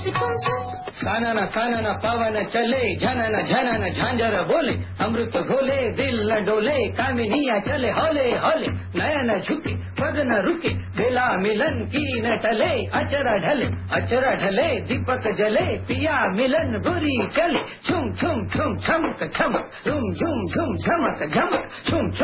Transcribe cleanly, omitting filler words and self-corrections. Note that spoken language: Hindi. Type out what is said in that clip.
कानन पवन चले, झनन झनन झांझर बोले, अमृत घोले दिल न डोले, कामिनिया चले हौले हौले, नयन झुके पग न रुके, बेला मिलन की न टले, अचरा ढले दीपक जले, पिया मिलन बुरी चले, छुम छुम छुम छमक छमक, झुम झुम झुम झमक झमक, छुम छुम